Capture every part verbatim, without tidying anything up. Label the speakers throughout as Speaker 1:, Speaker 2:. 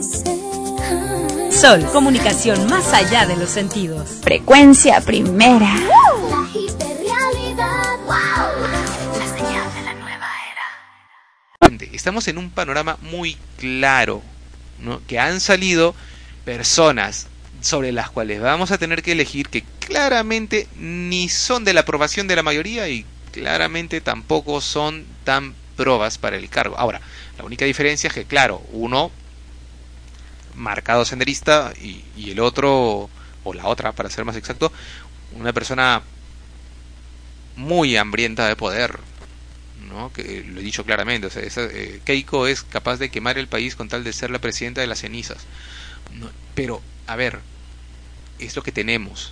Speaker 1: Sol, comunicación más allá de los sentidos.
Speaker 2: Frecuencia primera.
Speaker 3: La hiperrealidad. Wow. La señal de la nueva era.
Speaker 4: Estamos en un panorama muy claro, ¿no? Que han salido personas sobre las cuales vamos a tener que elegir que claramente ni son de la aprobación de la mayoría y claramente tampoco son tan probas para el cargo. Ahora, la única diferencia es que, claro, uno marcado senderista y, y el otro, o la otra para ser más exacto, una persona muy hambrienta de poder, ¿no? Que lo he dicho claramente, o sea, esa, eh, Keiko es capaz de quemar el país con tal de ser la presidenta de las cenizas, ¿no? Pero, a ver, es lo que tenemos,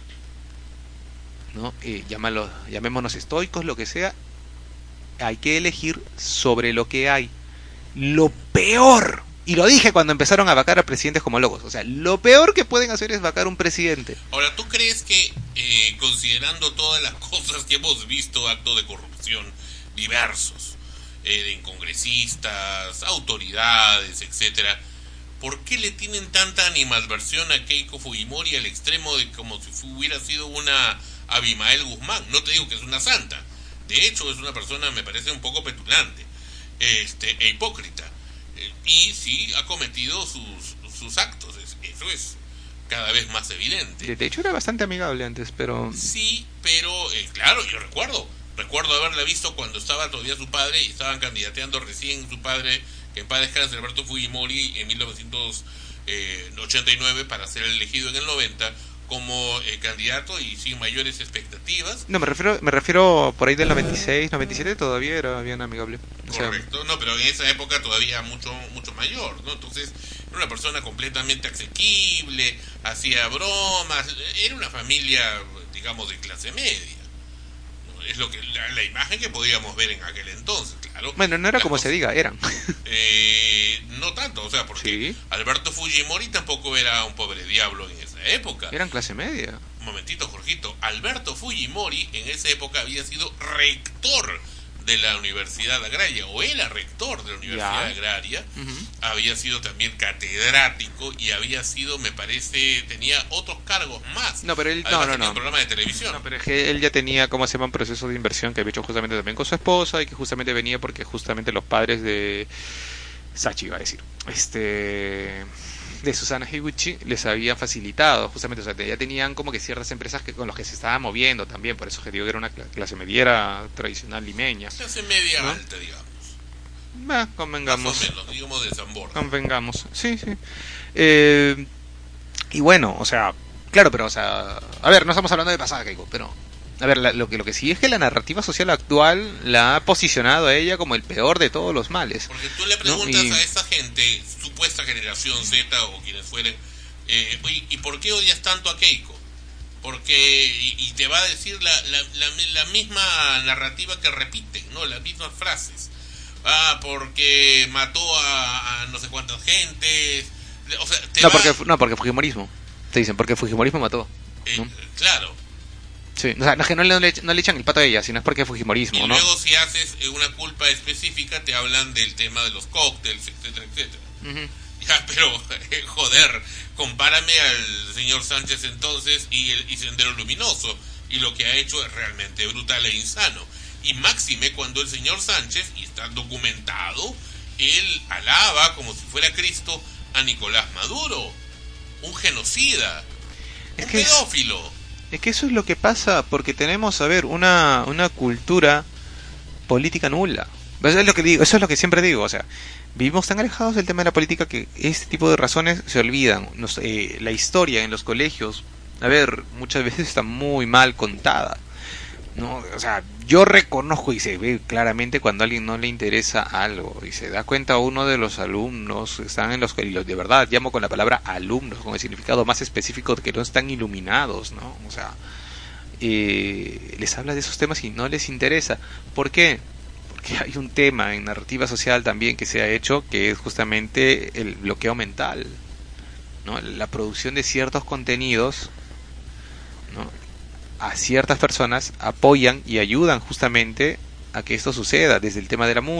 Speaker 4: ¿no? Eh, llámalo, llamémonos estoicos, lo que sea, hay que elegir sobre lo que hay. Lo peor, y lo dije cuando empezaron a vacar a presidentes como locos, o sea, lo peor que pueden hacer es vacar un presidente.
Speaker 5: Ahora, ¿tú crees que, eh, considerando todas las cosas que hemos visto, actos de corrupción diversos, eh, de congresistas, autoridades, etcétera, ¿por qué le tienen tanta animadversión a Keiko Fujimori al extremo de como si hubiera sido una Abimael Guzmán? No te digo que es una santa, de hecho es una persona, me parece, un poco petulante, este, e hipócrita, eh, y sí ha cometido sus, sus actos, eso es cada vez más evidente.
Speaker 4: De hecho era bastante amigable antes, pero...
Speaker 5: Sí, pero eh, claro, yo recuerdo, recuerdo haberla visto cuando estaba todavía su padre y estaban candidateando recién su padre, que en paz descanse, Alberto Fujimori, en mil novecientos ochenta y nueve para ser elegido en el noventa como eh, candidato y sin mayores expectativas.
Speaker 4: No, me refiero me refiero por ahí del noventa y seis, noventa y siete todavía era bien amigable. O sea,
Speaker 5: correcto, no, pero en esa época todavía mucho mucho mayor, ¿no? Entonces, era una persona completamente asequible, hacía bromas, era una familia, digamos, de clase media. Es lo que la, la imagen que podíamos ver en aquel entonces, claro.
Speaker 4: Bueno, no era como
Speaker 5: cosas,
Speaker 4: se diga, eran.
Speaker 5: Eh, no tanto, o sea, porque
Speaker 4: ¿Sí?
Speaker 5: Alberto Fujimori tampoco era un pobre diablo en esa época.
Speaker 4: Eran clase media.
Speaker 5: Un momentito, Jorgito. Alberto Fujimori en esa época había sido rector de la Universidad Agraria, o era rector de la Universidad
Speaker 4: ya.
Speaker 5: Agraria,
Speaker 4: Uh-huh.
Speaker 5: había sido también catedrático y había sido, me parece, tenía otros cargos más.
Speaker 4: No, pero él,
Speaker 5: Además,
Speaker 4: no, no,
Speaker 5: tenía
Speaker 4: no.
Speaker 5: un programa de televisión.
Speaker 4: No, pero es que él ya tenía, ¿cómo se llama? Un proceso de inversión que había hecho justamente también con su esposa y que justamente venía porque justamente los padres de Sachi, iba a decir, este... de Susana Higuchi les habían facilitado justamente, o sea, ya tenían como que ciertas empresas que con las que se estaban moviendo también, por eso que digo que era una clase mediera tradicional limeña,
Speaker 5: Clase media
Speaker 4: ¿no?
Speaker 5: alta, digamos.
Speaker 4: Bah, convengamos,
Speaker 5: Más o menos, digamos de San Borja.
Speaker 4: convengamos, sí, sí. Eh, y bueno, o sea, claro, pero o sea, a ver, no estamos hablando de pasada, Keiko, pero a ver, la, lo que lo que sí es que la narrativa social actual la ha posicionado a ella como el peor de todos los males.
Speaker 5: Porque tú le preguntas,
Speaker 4: ¿no? Y...
Speaker 5: a esa gente, supuesta generación Z o quienes fueren, eh, ¿y, ¿y por qué odias tanto a Keiko? Porque, y, y te va a decir la, la, la, la misma narrativa que repiten, ¿no? Las mismas frases. Ah, porque mató a, a no sé cuántas gentes. O sea, te
Speaker 4: no,
Speaker 5: va...
Speaker 4: porque, no, porque Fujimorismo. Te dicen, porque Fujimorismo mató.
Speaker 5: Eh,
Speaker 4: ¿no?
Speaker 5: Claro.
Speaker 4: Sí, o sea, no es que no le, no le echan el pato a ella, sino es porque Fujimorismo,
Speaker 5: Y
Speaker 4: ¿no?
Speaker 5: luego si haces una culpa específica te hablan del tema de los cócteles, etcétera, etcétera.
Speaker 4: Uh-huh.
Speaker 5: Ya, pero, eh, joder, compárame al señor Sánchez entonces y, el, y Sendero Luminoso, y lo que ha hecho es realmente brutal e insano. Y máxime cuando el señor Sánchez, y está documentado, él alaba como si fuera Cristo a Nicolás Maduro, un genocida,
Speaker 4: Es
Speaker 5: un
Speaker 4: que es-
Speaker 5: pedófilo.
Speaker 4: Es que eso es lo que pasa, porque tenemos, a ver, una, una cultura política nula. Eso es lo que digo, eso es lo que siempre digo, o sea, vivimos tan alejados del tema de la política que este tipo de razones se olvidan. Nos, eh, la historia en los colegios, a ver, muchas veces está muy mal contada, ¿no? O sea, yo reconozco y se ve claramente cuando a alguien no le interesa algo y se da cuenta uno de los alumnos que están en los que de verdad llamo con la palabra alumnos con el significado más específico que no están iluminados, ¿no? O sea, eh, les habla de esos temas y no les interesa. ¿Por qué? Porque hay un tema en narrativa social también que se ha hecho que es justamente el bloqueo mental, ¿no? La producción de ciertos contenidos, ¿no? A ciertas personas apoyan y ayudan justamente a que esto suceda, desde el tema de la música.